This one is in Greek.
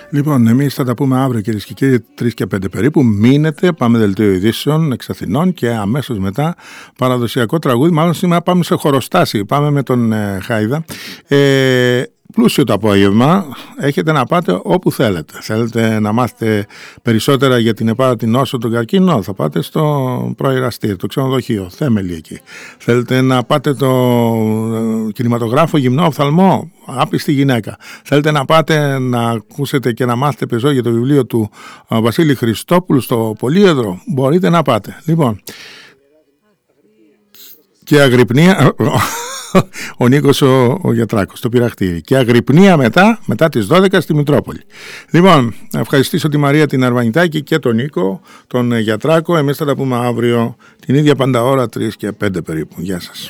Λοιπόν, εμείς θα τα πούμε αύριο, κυρίες και κύριοι, 3 και 5 περίπου. Μείνετε, πάμε δελτίο ειδήσεων εξ Αθηνών και αμέσως μετά παραδοσιακό τραγούδι. Μάλλον σήμερα πάμε σε χωροστάση, πάμε με τον Χάιδα. Πλούσιο το απόγευμα, έχετε να πάτε όπου θέλετε. Θέλετε να μάθετε περισσότερα για την επάρατη νόσο, τον καρκίνο, θα πάτε στο προειραστήριο, το ξενοδοχείο, θέμελη εκεί. Θέλετε να πάτε το κινηματογράφο, γυμνό, οφθαλμό, άπιστη γυναίκα. Θέλετε να πάτε να ακούσετε και να μάθετε περισσότερο για το βιβλίο του Βασίλη Χριστόπουλου στο Πολύεδρο, μπορείτε να πάτε. Λοιπόν, και αγρυπνία... Ο Νίκος ο Γιατράκος, το πειραχτήρι. Και αγρυπνία μετά τις 12 στη Μητρόπολη. Λοιπόν, ευχαριστήσω τη Μαρία την Αρβανιτάκη και τον Νίκο, τον Γιατράκο. Εμείς θα τα πούμε αύριο την ίδια πάντα ώρα, 3 και 5 περίπου. Γεια σας.